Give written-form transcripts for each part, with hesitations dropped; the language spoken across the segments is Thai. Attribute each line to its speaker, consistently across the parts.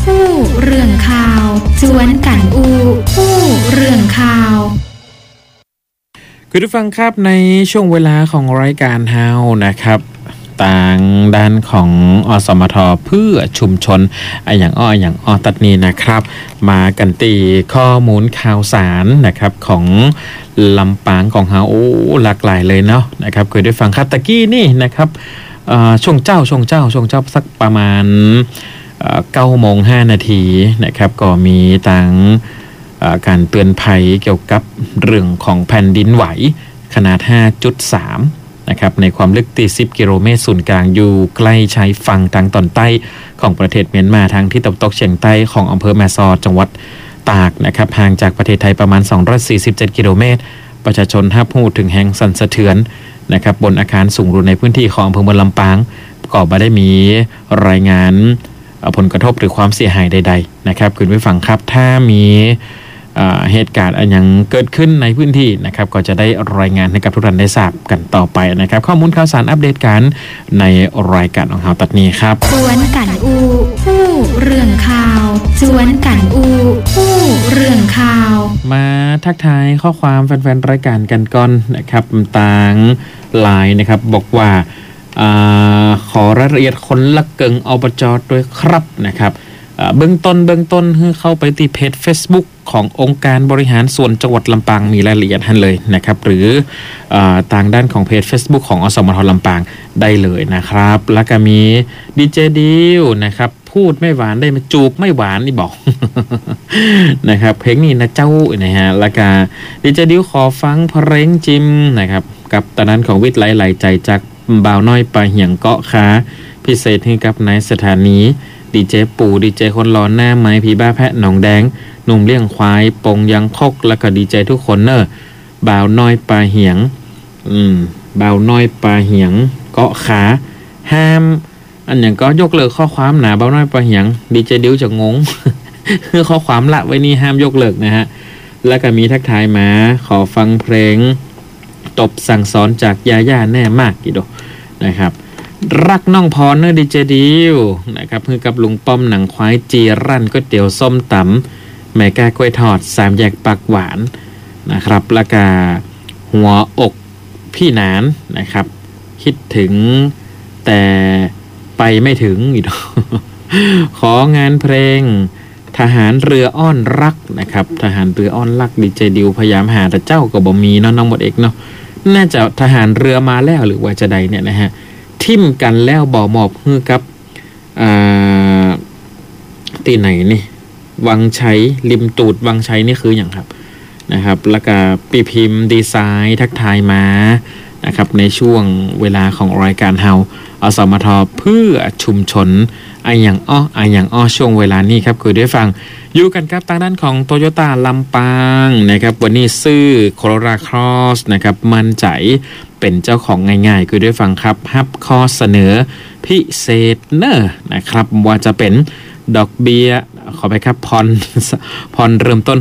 Speaker 1: ฮู้เรื่องข่าวสวนกันอูฮู้เรื่องข่าว
Speaker 2: คุณผู้ฟังครับในช่วงเวลาของรายการเฮานะครับต่างด้านของอสมทเพื่อชุมชนอย่างตัดนี้นะครับมากันตีข้อมูลข่าวสารนะครับของลำปางของเฮาหลากหลายเลยเนาะนะครับเคยได้ฟังครับตะกี้นี่นะครับช่วงเจ้าสักประมาณ9:05 นาทีนะครับก็มีต่างการเตือนภัยเกี่ยวกับเรื่องของแผ่นดินไหวขนาด 5.3 นะครับในความลึก10 กิโลเมตรศูนย์กลางอยู่ใกล้ชายฝั่งทางตอนใต้ของประเทศเมียนมาทางที่ตะวันตกเฉียงใต้ของอำเภอแม่สอดจังหวัดตากนะครับห่างจากประเทศไทยประมาณ247 กิโลเมตรประชาชนรับรู้ถึงแห่งสั่นสะเทือนนะครับบนอาคารสูงรุ่นในพื้นที่ของอำเภอเมืองลำปางก็ไม่ได้มีรายงานผลกระทบหรือความเสียหายใดๆนะครับคุณผู้ฟังครับถ้ามีเหตุการณ์อะไรอย่างเกิดขึ้นในพื้นที่นะครับก็จะได้รายงานให้กับทุกท่านได้ทราบกันต่อไปนะครับข้อมูลข่าวสารอัปเดตกันในรายการของเราตัดนี้ครับ
Speaker 1: สวนกันอูฮู้เรื่องข่าวสวนกันอูฮู้เรื่องข่าว
Speaker 2: มาทักทายข้อความแฟนๆรายการกันก่อนนะครับต่างไลน์นะครับบอกว่าขอรายละเอียดคนละเกิงอบจ.ด้วยครับนะครับเบื้องต้นให้เข้าไปที่เพจ Facebook ขององค์การบริหารส่วนจังหวัดลำปางมีรายละเอียดให้เลยนะครับหรือทางด้านของเพจ Facebook ของอสมทลำปางได้เลยนะครับแล้วก็มีดีเจดิวนะครับพูดไม่หวานได้มาจูบไม่หวานนี่บอก นะครับเพลงนี้นะเจ้านะฮะแล้วก็ดีเจดิวขอฟังเพลงจิมนะครับกับตอนนั้นของวิทย์ไหลใจจากบ่าวน้อยปลาเหี่ยงเกาะค้าพิเศษให้กับนายสถานีดีเจปู่ดีเจคนรอหน้าไม้ผีบ้าแพะหนองแดงหนุ่มเลี้ยงควายปงยังคกแล้วก็ดีเจทุกคนเนอะบ่าวน้อยปลาเหี่ยงบ่าวน้อยปลาเหี่ยงเกาะขาห้ามอันอย่างก็ยกเลิกข้อความหนาบ่าวน้อยปลาเหี่ยงดีเจดิ้วจะงง คือข้อความละไว้นี่ห้ามยกเลิกนะฮะแล้วก็มีทักทายมาขอฟังเพลงตบสั่งสอนจากยาย่าแน่มากกี่โดนะครับรักน้องพรเนอร์ดีเจดิวนะครับเพื่อกับลุงป้อมหนังควายจีรั่นก๋วยเตี๋ยวส้มตำแม่กากล้วยทอด3 แยกปากหวานนะครับแล้วก็หัวอกพี่นานนะครับคิดถึงแต่ไปไม่ถึงอีก ของานเพลงทหารเรืออ้อนรักนะครับทหารเรืออ้อนรักดีเจดิวพยายามหาแต่เจ้าก็บ่มีเนาะน้องหมดเอกเนาะน่าจะทหารเรือมาแล้วหรือว่าจะใดเนี่ยนะฮะทิ่มกันแล้วบ่หมอบฮือกับตีไหนนี่วังชัยริมตูดวังชัยนี่คืออย่างครับนะครับแล้วก็ปีพิมพ์ดีไซน์ทักทายมานะครับในช่วงเวลาของรายการเฮาอสมทเพื่อชุมชนอย่างช่วงเวลานี้ครับคุยได้ฟังอยู่กันครับทางด้านของโตโยต้าลำปางนะครับวันนี้ซื้อโคโรราครอสนะครับมั่นใจเป็นเจ้าของง่ายๆคือได้ฟังครับฮับข้อเสนอพิเศษเนอร์นะครับว่าจะเป็นดอกเบี้ยขอไปครับผ่อนเริ่มต้น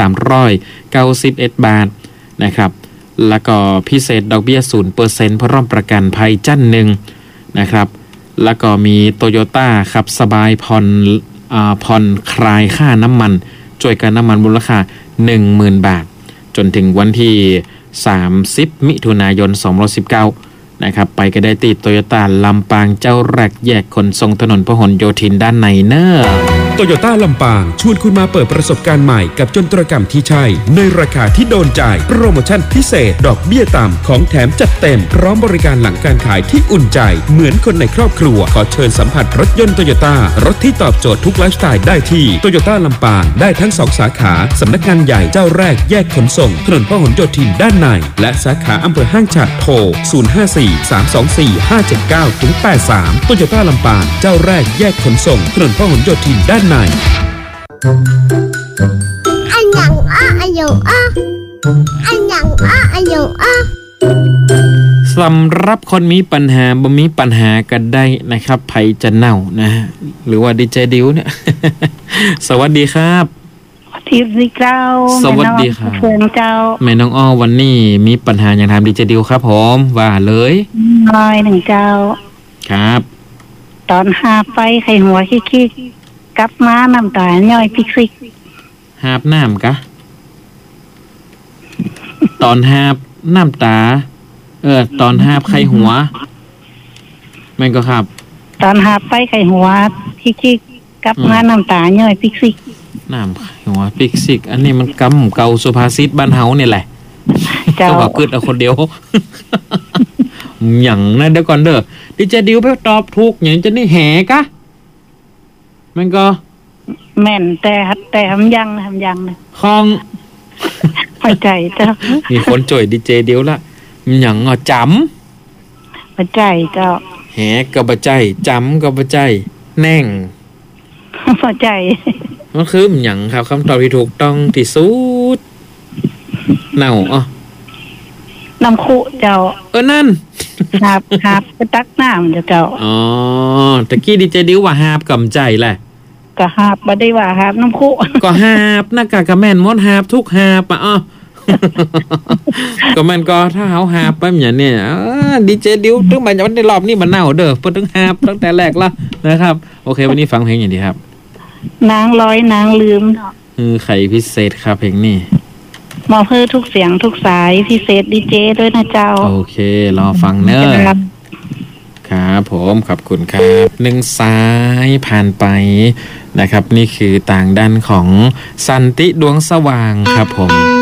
Speaker 2: 6,391 บาทนะครับแล้วก็พิเศษดอกเบี้ย 0% พร้อมประกันภัยจั่นหนึ่งนะครับแล้วก็มีโตโยต้าขับสบายผ่อนคลายค่าน้ำมันช่วยกันน้ำมันมูลค่า 10,000 บาทจนถึงวันที่30 มิถุนายน 2019นะครับไปก็ได้ติดโตโยต้าลำปางเจ้าแรกแยกขนส่งถนนพหลโยธินด้านในเนอ
Speaker 3: โตโยต้าลำปางชวนคุณมาเปิดประสบการณ์ใหม่กับยนตรกรรมที่ใช่ในราคาที่โดนใจโปรโมชั่นพิเศษดอกเบี้ยต่ำของแถมจัดเต็มพร้อมบริการหลังการขายที่อุ่นใจเหมือนคนในครอบครัวขอเชิญสัมผัสรถยนต์โตโยต้ารถที่ตอบโจทย์ทุกไลฟ์สไตล์ได้ที่โตโยต้าลำปางได้ทั้ง2 สาขาสำนักงานใหญ่เจ้าแรกแยกขนส่งถนนพหลโยธินด้านในและสาขาอำเภอห้างฉัตรโทร 054-324-579-83 โตโยต้าลำปางเจ้าแรกแยกขนส่งถนนพหลโยธินด้านใน
Speaker 2: สำหรับคนมีปัญหาบ่มีปัญหากันได้นะครับไผจะเน่านะหรือว่าดีเจดิวเนี่ย สวัสดีครับ
Speaker 4: ทิพย์สิเจ้า
Speaker 2: สวัสดีครับ
Speaker 4: เพื่อนเจ้า
Speaker 2: แม่น้องอ้อวันนี้มีปัญหาอย่างถามดีเจดิวครับผมว่าเลย
Speaker 4: 1เจ้า
Speaker 2: ครับ
Speaker 4: ตอนหาไฟไข่หัวคิกกลับมาน้ำตาย่อยพิกซิก
Speaker 2: หาบน้ำกะ ตอนหาบน้ำตา ตอนหาบไข้หัวแม่นก็ครับ
Speaker 4: ตอนหาไปไข่หัวพิกซิกกลับมาน้ำตาย่อยพิกซิก
Speaker 2: น้ำไข้หัวปิกซิก อันนี้มันกำเก่าสุภาษิตบ้านเฮาเนี่ยแหละ
Speaker 4: เจ้า
Speaker 2: ก็ว่าเกิดเอาคนเดียว อย่างนั้นเดี๋ยวก่อนเด้อดิเจดิวไปตอบถูกอย่างจะนี่แหกะมันก็
Speaker 4: แม่นแต่ทำยังนะ
Speaker 2: คอง
Speaker 4: เข้าใจเจ้า
Speaker 2: มีคนจ่อยดิเจดิวละมันอย่างอ่ะจ
Speaker 4: เข้าใจเจ้า
Speaker 2: ำแหกกับบะใจจำกับบะใจแน่ง
Speaker 4: เข้าใจ
Speaker 2: มันคือมันอย่างครับคำตอบที่ถูกต้องที่สุดเน่าอ๋อ
Speaker 4: น้ำคุเจ้า
Speaker 2: นั่น
Speaker 4: หาบไปตักน้ำเจ้า
Speaker 2: อ๋อตะกี้ดิเจดิวว่าหาบกำใจแหละ
Speaker 4: ก็หาบบ่ได้ว่าหาบน้ำคุ
Speaker 2: ก็หาบหน้ากากกะแม่นมดหาบทุกหาบอ่ะ ก็มันก็ถ้าเขาหาบไปอย่างเนี้ยดีเจดิวถึงมาจากในรอบนี้มันเน่าเด้อเพิ่นถึงหาบตั้งแต่แรกละนะครับโอเควันนี้ฟังเพลงอย่างดีครับ
Speaker 4: นางร้อยนางลืมเนาะ
Speaker 2: ไข่พิเศษครับเพลงนี้
Speaker 4: มอบเพื่อทุกเสียงทุกสายพิเศษดีเจด้วยนะเจ้า
Speaker 2: โอเครอฟังเนอะครับผมขอบคุณครับหนึ่งสายผ่านไปนะครับนี่คือต่างด้านของสันติดวงสว่างครับผม